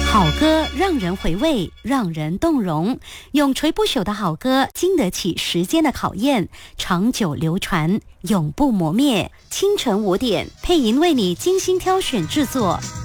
好歌让人回味，让人动容，永垂不朽的好歌经得起时间的考验，长久流传，永不磨灭。清晨5点，配音为你精心挑选制作，